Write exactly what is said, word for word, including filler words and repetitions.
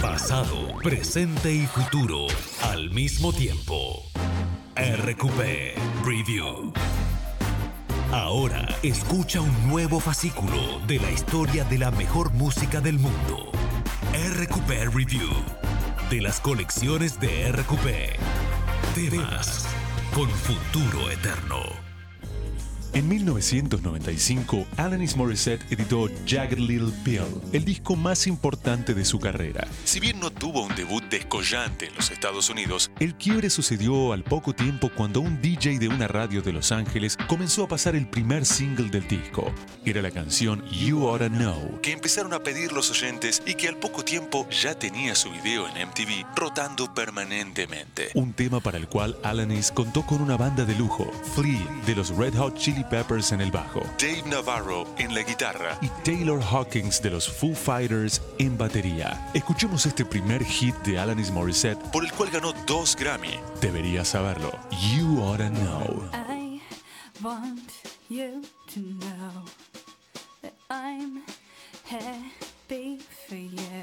Pasado, presente y futuro al mismo tiempo. R Q P Review. Ahora escucha un nuevo fascículo de la historia de la mejor música del mundo. R Q P Review. De las colecciones de R Q P. Temas con futuro eterno. En mil novecientos noventa y cinco, Alanis Morissette editó Jagged Little Pill, el disco más importante de su carrera. Si bien no tuvo un debut descollante en los Estados Unidos, el quiebre sucedió al poco tiempo cuando un D J de una radio de Los Ángeles comenzó a pasar el primer single del disco. Era la canción You Oughta Know, que empezaron a pedir los oyentes y que al poco tiempo ya tenía su video en M T V rotando permanentemente. Un tema para el cual Alanis contó con una banda de lujo, Flea de los Red Hot Chili Peppers en el bajo, Dave Navarro en la guitarra y Taylor Hawkins de los Foo Fighters en batería. Escuchemos este primer hit de Alanis Morissette, por el cual ganó dos Grammy. Deberías saberlo. You Oughta Know. I want you to know that I'm happy for you.